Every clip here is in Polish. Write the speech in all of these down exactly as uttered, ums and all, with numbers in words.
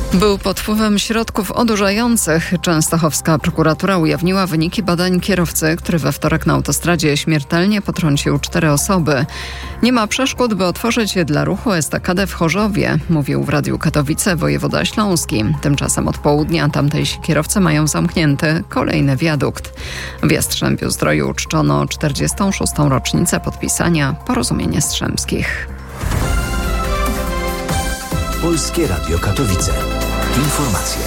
Był pod wpływem środków odurzających. Częstochowska prokuratura ujawniła wyniki badań kierowcy, który we wtorek na autostradzie śmiertelnie potrącił cztery osoby. Nie ma przeszkód, by otworzyć dla ruchu estakadę w Chorzowie, mówił w Radiu Katowice wojewoda śląski. Tymczasem od południa tamtejsi kierowcy mają zamknięty kolejny wiadukt. W Jastrzębiu-Zdroju uczczono czterdziestą szóstą rocznicę podpisania Porozumienia Strzemskich. Polskie Radio Katowice. Informacje.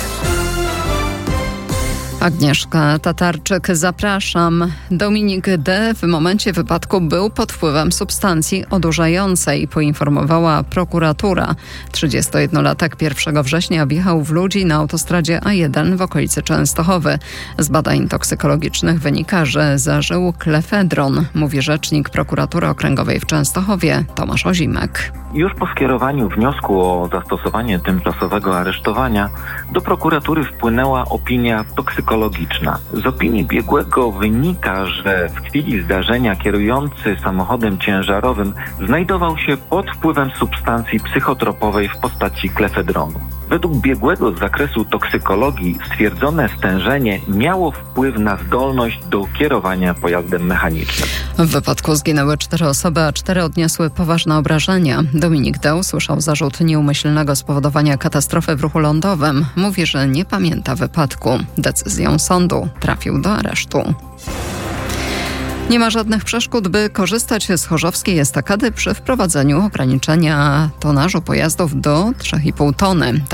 Agnieszka Tatarczyk, zapraszam. Dominik D. w momencie wypadku był pod wpływem substancji odurzającej, poinformowała prokuratura. trzydziestojednolatek pierwszego września wjechał w ludzi na autostradzie A jeden w okolicy Częstochowy. Z badań toksykologicznych wynika, że zażył klefedron, mówi rzecznik prokuratury okręgowej w Częstochowie Tomasz Ozimek. Już po skierowaniu wniosku o zastosowanie tymczasowego aresztowania do prokuratury wpłynęła opinia toksykologiczna. Z opinii biegłego wynika, że w chwili zdarzenia kierujący samochodem ciężarowym znajdował się pod wpływem substancji psychotropowej w postaci klefedronu. Według biegłego z zakresu toksykologii stwierdzone stężenie miało wpływ na zdolność do kierowania pojazdem mechanicznym. W wypadku zginęły cztery osoby, a cztery odniosły poważne obrażenia. Dominik D. usłyszał zarzut nieumyślnego spowodowania katastrofy w ruchu lądowym. Mówi, że nie pamięta wypadku. Decyzją sądu trafił do aresztu. Nie ma żadnych przeszkód, by korzystać z chorzowskiej estakady przy wprowadzeniu ograniczenia tonażu pojazdów do trzy i pół tony.